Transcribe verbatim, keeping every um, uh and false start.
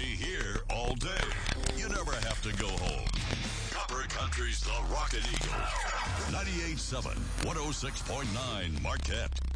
Stay here all day. You never have to go home. Copper Country's The Rockin' Eagle. ninety-eight point seven, one oh six point nine Marquette.